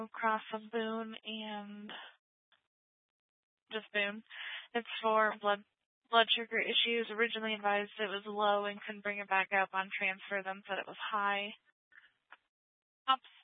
Cross of Boone and just Boone. It's for blood sugar issues. Originally advised it was low and couldn't bring it back up on transfer, then said it was high. Ops